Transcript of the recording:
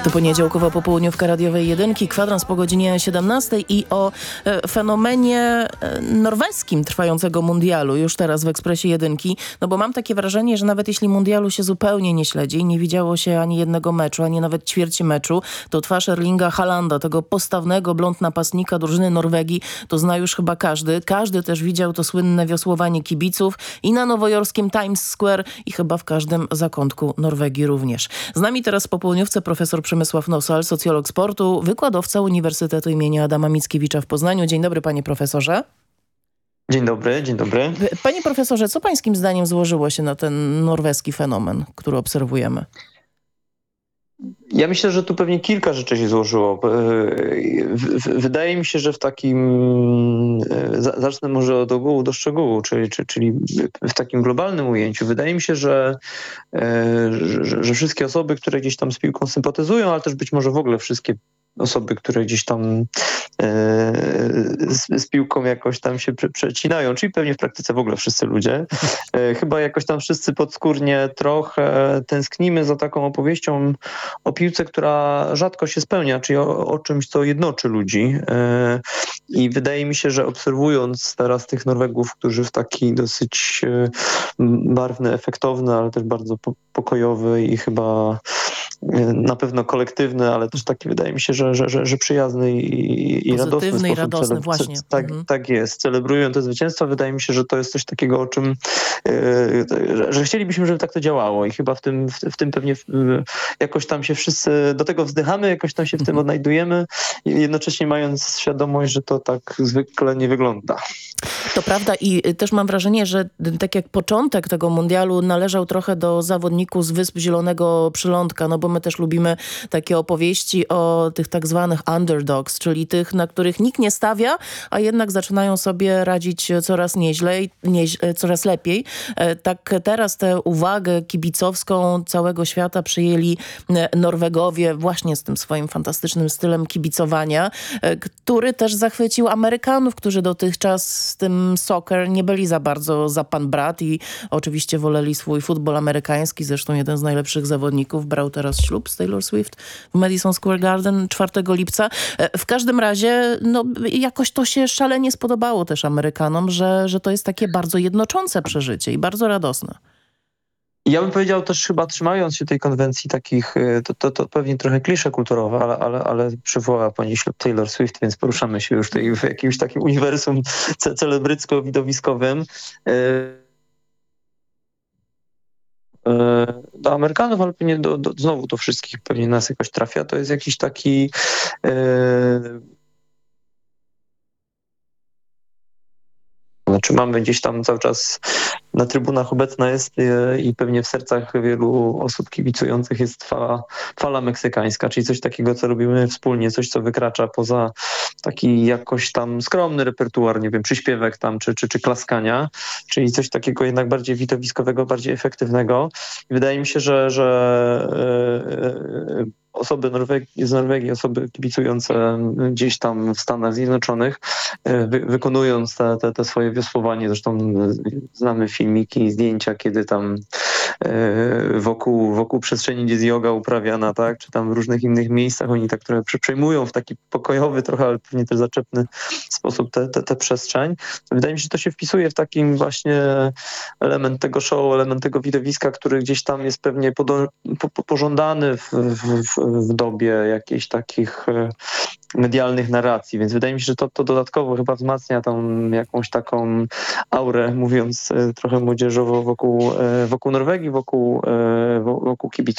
To poniedziałkowa popołudniówka radiowej jedynki, kwadrans po godzinie 17 i o fenomenie norweskim trwającego mundialu już teraz w Ekspresie jedynki. No bo mam takie wrażenie, że nawet jeśli mundialu się zupełnie nie śledzi, nie widziało się ani jednego meczu, ani nawet ćwierci meczu, to twarz Erlinga Haalanda, tego postawnego blond napastnika drużyny Norwegii, to zna już chyba każdy. Każdy też widział to słynne wiosłowanie kibiców i na nowojorskim Times Square i chyba w każdym zakątku Norwegii również. Z nami teraz w popołudniówce profesor Przemysław Nosal, socjolog sportu, wykładowca Uniwersytetu imienia Adama Mickiewicza w Poznaniu. Dzień dobry, panie profesorze. Dzień dobry, dzień dobry. Panie profesorze, co pańskim zdaniem złożyło się na ten norweski fenomen, który obserwujemy? Ja myślę, że tu pewnie kilka rzeczy się złożyło. Wydaje mi się, że w takim, zacznę może od ogółu do szczegółu, czyli w takim globalnym ujęciu. Wydaje mi się, że wszystkie osoby, które gdzieś tam z piłką sympatyzują, ale też być może w ogóle wszystkie osoby, które gdzieś tam z piłką jakoś tam się przecinają, czyli pewnie w praktyce w ogóle wszyscy ludzie. Chyba jakoś tam wszyscy podskórnie trochę tęsknimy za taką opowieścią o piłce, która rzadko się spełnia, czyli o czymś, co jednoczy ludzi. I wydaje mi się, że obserwując teraz tych Norwegów, którzy w taki dosyć barwny, efektowny, ale też bardzo pokojowy i chyba na pewno kolektywny, ale też taki wydaje mi się, że przyjazny i radosny pozytywny i radosny, właśnie. Tak jest. Celebrują te zwycięstwa. Wydaje mi się, że to jest coś takiego, o czym że chcielibyśmy, żeby tak to działało i chyba w tym pewnie jakoś tam się wszyscy do tego wzdychamy, jakoś tam się w tym odnajdujemy, jednocześnie mając świadomość, że to tak zwykle nie wygląda. To prawda i też mam wrażenie, że tak jak początek tego mundialu należał trochę do zawodników z Wysp Zielonego Przylądka, no bo my też lubimy takie opowieści o tych tak zwanych underdogs, czyli tych, na których nikt nie stawia, a jednak zaczynają sobie radzić coraz lepiej. Tak teraz tę uwagę kibicowską całego świata przyjęli Norwegowie właśnie z tym swoim fantastycznym stylem kibicowania, który też zachwycił Amerykanów, którzy dotychczas z tym soccer nie byli za bardzo za pan brat i oczywiście woleli swój futbol amerykański. Zresztą jeden z najlepszych zawodników brał teraz ślub z Taylor Swift w Madison Square Garden 4 lipca. W każdym razie no, jakoś to się szalenie spodobało też Amerykanom, że to jest takie bardzo jednoczące przeżycie i bardzo radosne. Ja bym powiedział też chyba, trzymając się tej konwencji takich, to pewnie trochę klisze kulturowe, ale przywołała pani ślub Taylor Swift, więc poruszamy się już tutaj w jakimś takim uniwersum celebrycko-widowiskowym. Do Amerykanów, ale pewnie znowu do wszystkich pewnie nas jakoś trafia. To jest jakiś taki... Znaczy mamy gdzieś tam cały czas na trybunach obecna jest i pewnie w sercach wielu osób kibicujących jest fala meksykańska, czyli coś takiego, co robimy wspólnie, coś, co wykracza poza taki jakoś tam skromny repertuar, nie wiem, przyśpiewek tam, czy klaskania, czyli coś takiego jednak bardziej widowiskowego, bardziej efektywnego. I wydaje mi się, że osoby z Norwegii, osoby kibicujące gdzieś tam w Stanach Zjednoczonych, wykonując te swoje wiosłowanie, zresztą znamy filmiki, zdjęcia, kiedy tam wokół przestrzeni, gdzie jest joga uprawiana, tak, czy tam w różnych innych miejscach, oni tak trochę przejmują w taki pokojowy trochę, ale pewnie też zaczepny sposób tę przestrzeń. Wydaje mi się, że to się wpisuje w takim właśnie element tego show, element tego widowiska, który gdzieś tam jest pewnie pożądany w dobie jakichś takich medialnych narracji, więc wydaje mi się, że to dodatkowo chyba wzmacnia tą jakąś taką aurę, mówiąc trochę młodzieżowo wokół Norwegii, wokół kibiców.